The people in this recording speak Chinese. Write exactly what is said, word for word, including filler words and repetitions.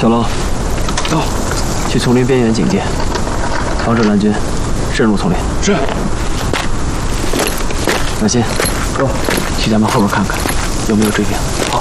小龙，到，去丛林边缘警戒，防止蓝军深入丛林。 是。 小新， 走， 去咱们后边看看，有没有追兵。